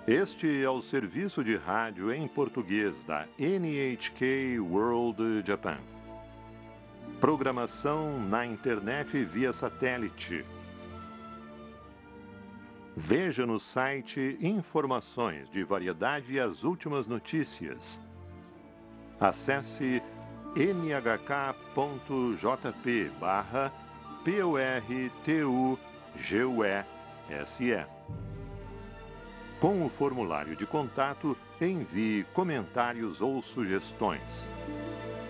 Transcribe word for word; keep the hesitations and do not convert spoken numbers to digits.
Este é o serviço de rádio em português da N H K World Japan. Programação na internet e via satélite. Veja no site informações de variedade e as últimas notícias. Acesse n h k ponto j p barra p o r t u g u e s e. Com o formulário de contato, envie comentários ou sugestões.